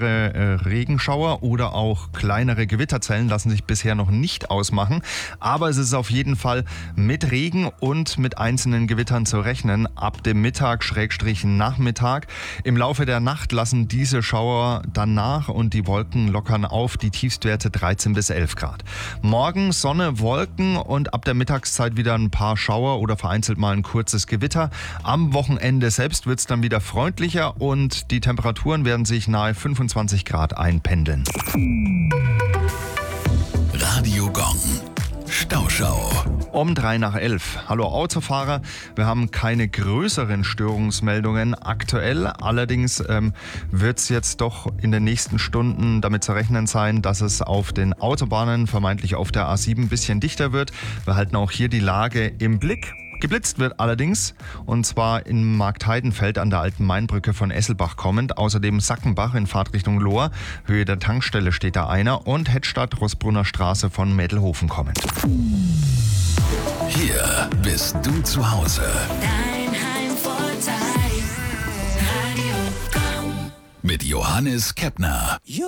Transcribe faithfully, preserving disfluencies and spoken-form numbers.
kleinere äh, Regenschauer oder auch kleinere Gewitterzellen lassen sich bisher noch nicht ausmachen. Aber es ist auf jeden Fall mit Regen und mit einzelnen Gewittern zu rechnen ab dem Mittag, Schrägstrich Nachmittag. Im Laufe der Nacht lassen diese Schauer dann nach und die Wolken lockern auf, die Tiefstwerte dreizehn bis elf Grad. Morgen Sonne, Wolken und ab der Mittagszeit wieder ein paar Schauer oder vereinzelt mal ein kurzes Gewitter. Am Wochenende selbst wird es dann wieder freundlicher und die Temperaturen werden sich nahe fünfundzwanzig Grad einpendeln. Radio Gong. Stauschau. Um drei nach elf. Hallo Autofahrer, wir haben keine größeren Störungsmeldungen aktuell. Allerdings ähm, wird es jetzt doch in den nächsten Stunden damit zu rechnen sein, dass es auf den Autobahnen, vermeintlich auf der A sieben, ein bisschen dichter wird. Wir halten auch hier die Lage im Blick. Geblitzt wird allerdings, und zwar in Marktheidenfeld an der alten Mainbrücke von Esselbach kommend. Außerdem Sackenbach in Fahrtrichtung Lohr, Höhe der Tankstelle steht da einer, und Hettstadt, Roßbrunner Straße von Mädelhofen kommend. Hier bist du zu Hause. Dein Heimvorteil. Radio Gong. Mit Johannes Keppner.